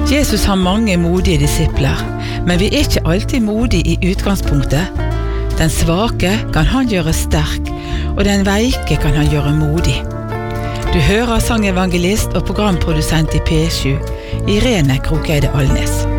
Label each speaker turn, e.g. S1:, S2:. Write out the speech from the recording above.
S1: Jesus har mange modige disipler, men vi er ikke alltid modige i utgangspunktet. Den svake kan han gjøre sterk, og den veike kan han gjøre modig. Du hører sangevangelist og programprodusent i P7, Irene Krokeide Alnes.